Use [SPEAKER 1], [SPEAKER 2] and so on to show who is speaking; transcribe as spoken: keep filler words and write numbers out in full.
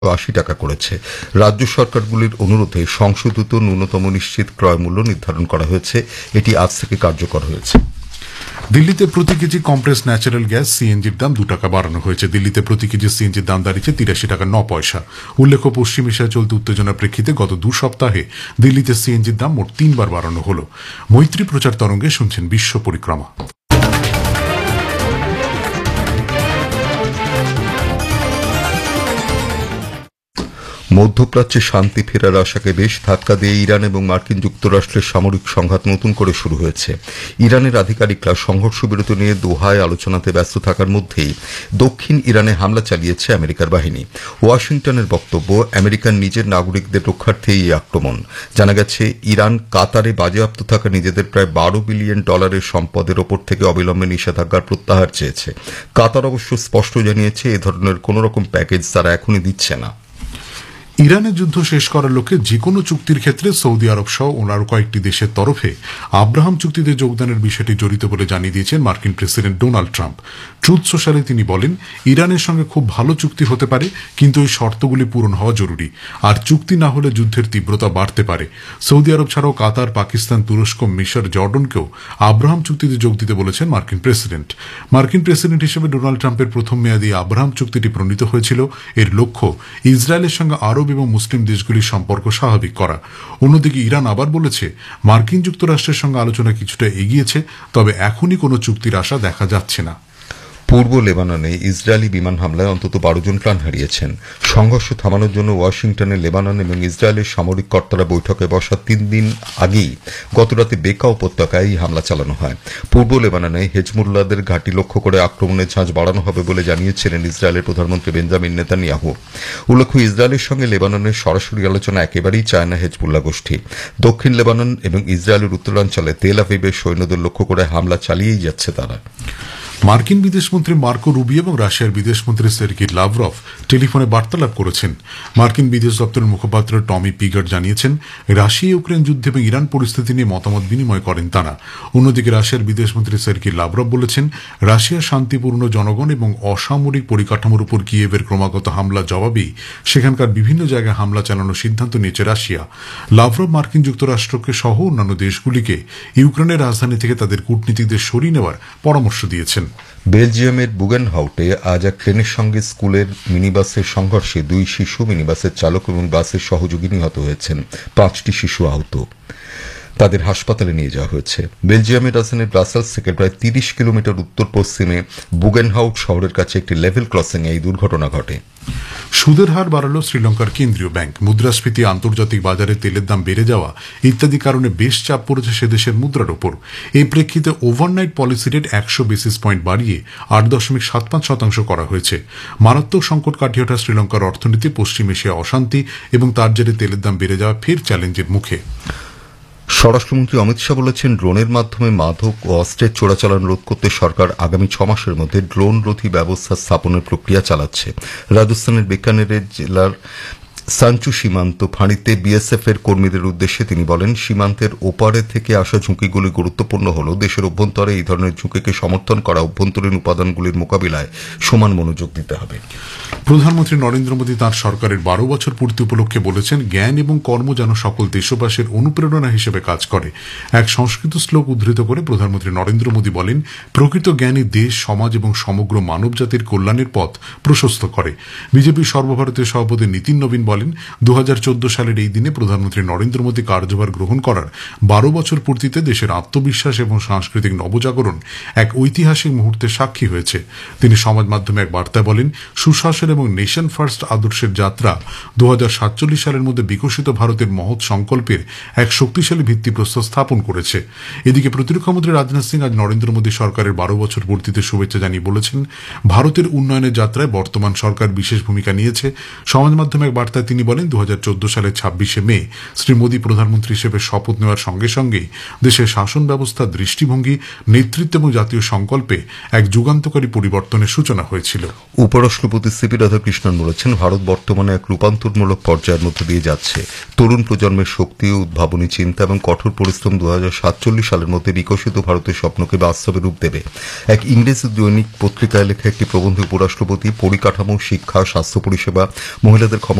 [SPEAKER 1] আশি টাকা করেছে। রাজ্য সরকারগুলির অনুরোধে সংশোধিত ন্যূনতম নিশ্চিত ক্রয় মূল্য নির্ধারণ করা হয়েছে। এটি আজ থেকে কার্যকর হয়েছে।
[SPEAKER 2] দিল্লিতে প্রতি কেজি কম্প্রেস ন্যাচারাল গ্যাস সিএনজির দাম দু টাকা বাড়ানো হয়েছে। দিল্লিতে প্রতি কেজি সিএনজির দাম দাঁড়িয়েছে তিরাশি টাকা ন পয়সা। উল্লেখ্য, পশ্চিম এশিয়ায় চলতি উত্তেজনার প্রেক্ষিতে গত দু সপ্তাহে দিল্লিতে সিএনজির দাম মোট তিনবার বাড়ানো হল। মৈত্রী প্রচার তরঙ্গে শুনছেন বিশ্ব পরিক্রমা।
[SPEAKER 1] মধ্যপ্রাচ্যে শান্তি ফেরার আশাকে বেশ ধাক্কা দিয়ে ইরান এবং মার্কিন যুক্তরাষ্ট্রের সামরিক সংঘাত নতুন করে শুরু হয়েছে। ইরানের আধিকারিকরা সংঘর্ষ বিরতি নিয়ে দোহায় আলোচনাতে ব্যস্ত থাকার মধ্যেই দক্ষিণ ইরানে হামলা চালিয়েছে আমেরিকার বাহিনী। ওয়াশিংটনের বক্তব্য, আমেরিকার নিজের নাগরিকদের রক্ষার্থে এই আক্রমণ। জানা গেছে, ইরান কাতারে বাজেয়াপ্ত থাকা নিজেদের প্রায় বারো বিলিয়ন ডলারের সম্পদের ওপর থেকে অবিলম্বে নিষেধাজ্ঞার প্রত্যাহার চেয়েছে। কাতার অবশ্য স্পষ্ট জানিয়েছে, এ ধরনের কোন রকম প্যাকেজ তারা এখনই দিচ্ছে না।
[SPEAKER 2] ইরানের যুদ্ধ শেষ করার লক্ষ্যে যে কোনো চুক্তির ক্ষেত্রে সৌদি আরব সহ অন্যান্য কয়েকটি দেশের তরফে আব্রাহাম চুক্তিতে যোগদানের বিষয়টি জড়িত বলে জানিয়ে দিয়েছেন মার্কিন প্রেসিডেন্ট ডোনাল্ড ট্রাম্প। ট্রুথ সোশ্যালে তিনি বলেন, ইরানের সঙ্গে খুব ভালো চুক্তি হতে পারে, কিন্তু এই শর্তগুলি পূরণ হওয়া জরুরি, আর চুক্তি না হলে যুদ্ধের তীব্রতা বাড়তে পারে। সৌদি আরব ছাড়াও কাতার, পাকিস্তান, তুরস্ক, মিশর, জর্ডনকেও আব্রাহাম চুক্তিতে যোগ দিতে বলেছেন মার্কিন প্রেসিডেন্ট। মার্কিন প্রেসিডেন্ট হিসেবে ডোনাল্ড ট্রাম্পের প্রথম মেয়াদে আব্রাহাম চুক্তিটি প্রণীত হয়েছিল। এর লক্ষ্য ইসরায়েলের সঙ্গে আরব এবং মুসলিম দেশগুলির সম্পর্ক স্বাভাবিক করা। অন্যদিকে ইরান আবার বলেছে, মার্কিন যুক্তরাষ্ট্রের সঙ্গে আলোচনা কিছুটা এগিয়েছে, তবে এখনই কোনো চুক্তির আশা দেখা যাচ্ছে না।
[SPEAKER 1] পূর্ব লেবাননে ইসরায়েলি বিমান হামলায় অন্তত বারো জন প্রাণ হারিয়েছেন। সংঘর্ষ থামানোর জন্য ওয়াশিংটনে লেবানন এবং ইসরায়েলের সামরিক কর্তারা বৈঠকে বসার তিন দিন আগেই গতরাতে বেকা উপত্যকায় এই হামলা চালানো হয়। পূর্ব লেবাননে হেজবুল্লাহদের ঘাঁটি লক্ষ্য করে আক্রমণের ঝাঁজ বাড়ানো হবে বলে জানিয়েছিলেন ইসরায়েলের প্রধানমন্ত্রী বেঞ্জামিন নেতানিয়াহু। উল্লেখ্য, ইসরায়েলের সঙ্গে লেবাননের সরাসরি আলোচনা একেবারেই চায় না হেজবুল্লাহ গোষ্ঠী। দক্ষিণ লেবানন এবং ইসরায়েলের উত্তরাঞ্চলে তেল আভিভের সৈন্যদের লক্ষ্য করে হামলা চালিয়েই যাচ্ছে তারা।
[SPEAKER 2] মার্কিন বিদেশমন্ত্রী মার্কো রুবিও এবং রাশিয়ার বিদেশমন্ত্রী সের্গি লাভরভ টেলিফোনে বার্তালাপ করেছেন। মার্কিন বিদেশ দপ্তরের মুখপাত্র টমি পিগার জানিয়েছেন, রাশিয়া ইউক্রেন যুদ্ধ এবং ইরান পরিস্থিতি নিয়ে মতামত বিনিময় করেন তারা। অন্যদিকে রাশিয়ার বিদেশমন্ত্রী সের্গি লাভরভ বলেছেন, রাশিয়ার শান্তিপূর্ণ জনগণ এবং অসামরিক পরিকাঠামোর উপর কিয়েভের ক্রমাগত হামলা জবাবেই সেখানকার বিভিন্ন জায়গায় হামলা চালানোর সিদ্ধান্ত নিয়েছে রাশিয়া। লাভরভ মার্কিন যুক্তরাষ্ট্রকে সহ অন্যান্য দেশগুলিকে ইউক্রেনের রাজধানী থেকে তাদের কূটনীতিকদের সরিয়ে নেওয়ার পরামর্শ দিয়েছেন।
[SPEAKER 1] বেলজিয়ামের বুগেনহাউটে আজ এক ট্রেনের সঙ্গে স্কুলের মিনিবাসের সংঘর্ষে দুই শিশু, মিনিবাসের চালক এবং বাসের সহযোগী নিহত হয়েছেন। পাঁচটি শিশু আহত, তাদের হাসপাতালে নিয়ে যাওয়া হয়েছে। বেলজিয়ামের রাজধানী ব্রাসেলস থেকে প্রায় তিরিশ কিলোমিটার উত্তর পশ্চিমে বুগেনহাউট শহরের কাছে একটি লেভেল ক্রসিং এই দুর্ঘটনা ঘটে।
[SPEAKER 2] সুদের হার বাড়াল শ্রীলঙ্কার কেন্দ্রীয় ব্যাংক। মুদ্রাস্ফীতি, আন্তর্জাতিক বাজারে তেলের দাম বেড়ে যাওয়া ইত্যাদি কারণে বেশ চাপ পড়েছে সে দেশের মুদ্রার ওপর। এই প্রেক্ষিতে ওভারনাইট পলিসি রেট একশো বেসিস পয়েন্ট বাড়িয়ে আট দশমিক সাত পাঁচ শতাংশ করা হয়েছে। মারাত্মক সংকট কাটিয়ে ওঠা শ্রীলঙ্কার অর্থনীতি পশ্চিম এশিয়া অশান্তি এবং তার জেরে তেলের দাম বেড়ে যাওয়া ফের চ্যালেঞ্জের মুখে।
[SPEAKER 1] স্বরাষ্ট্রমন্ত্রী অমিত শাহ বলেছেন, ড্রোনের মাধ্যমে মাদক ও অস্ত্রের চোরাচালান রোধ করতে সরকার আগামী ছ মাসের মধ্যে ড্রোন রোধী ব্যবস্থা স্থাপনের প্রক্রিয়া চালাচ্ছে। রাজস্থানের বিকানের জেলার সাঞ্চু সীমান্ত ফাঁড়িতে বিএসএফ এর কর্মীদের উদ্দেশ্যে তিনি বলেন, সীমান্তের ওপারে থেকে আসা ঝুঁকিগুলি গুরুত্বপূর্ণ হলেও দেশের অভ্যন্তরে এই ধরনের ঝুঁকিকে সমর্থন করা অভ্যন্তরীণ উপাদানগুলির মোকাবিলায় সমান মনোযোগ দিতে হবে।
[SPEAKER 2] প্রধানমন্ত্রী নরেন্দ্র মোদী তাঁর সরকারের বারো বছর পূর্তি উপলক্ষে বলেছেন, জ্ঞান এবং কর্ম যেন সকল দেশবাসীর অনুপ্রেরণা হিসেবে কাজ করে। এক সংস্কৃত শ্লোক উদ্ধৃত করে প্রধানমন্ত্রী নরেন্দ্র মোদী বলেন, প্রকৃত জ্ঞানই দেশ, সমাজ এবং সমগ্র মানব জাতির কল্যাণের পথ প্রশস্ত করে। বিজেপির সর্বভারতীয় সভাপতি নীতিন নবীন বলেন, দু হাজার চোদ্দ সালের এই দিনে প্রধানমন্ত্রী নরেন্দ্র মোদী কার্যভার গ্রহণ করার বারো বছর পূর্তিতে দেশের আত্মবিশ্বাস এবং সাংস্কৃতিক নবজাগরণ এক ঐতিহাসিক মুহূর্তের সাক্ষী হয়েছে। তিনি সমাজ মাধ্যমে এক বার্তায় বলেন, সুশাসন এবং নেশন ফার্স্ট আদর্শের যাত্রা দু হাজার সাতচল্লিশ সালের মধ্যে বিকশিত ভারতের মহৎ সংকল্পের এক শক্তিশালী ভিত্তিপ্রস্তর স্থাপন করেছে। এদিকে প্রতিরক্ষামন্ত্রী রাজনাথ সিং আজ নরেন্দ্র মোদী সরকারের বারো বছর পূর্তিতে শুভেচ্ছা জানিয়ে বলেছেন, ভারতের উন্নয়নের যাত্রায় বর্তমান সরকার বিশেষ ভূমিকা নিয়েছে। সমাজ মাধ্যমে এক বার্তা বার্তায় তিনি বলেন দু হাজার চোদ্দ সালের ছাব্বিশে মে শ্রী মোদী প্রধানমন্ত্রী হিসেবে শপথ নেওয়ার সঙ্গে সঙ্গেই দেশের শাসন ব্যবস্থার দৃষ্টিভঙ্গি, নেতৃত্ব এবং জাতীয় সংকল্পে এক যুগান্তকারী পরিবর্তনের সূচনা হয়েছিল।
[SPEAKER 1] উপরাষ্ট্রপতি সিপি রাধাকৃষ্ণন বলেছেন, ভারত বর্তমানে এক রূপান্তরমূলক পর্যায়ের মধ্যে দিয়ে যাচ্ছে। তরুণ প্রজন্মের শক্তি, উদ্ভাবনী চিন্তা এবং কঠোর পরিশ্রম দু হাজার সাতচল্লিশ সালের মধ্যে বিকশিত ভারতের স্বপ্নকে বাস্তবে রূপ দেবে। এক ইংরেজি দৈনিক পত্রিকায় লেখা একটি প্রবন্ধে উপরাষ্ট্রপতি পরিকাঠামো, শিক্ষা, স্বাস্থ্য পরিষেবা, মহিলাদের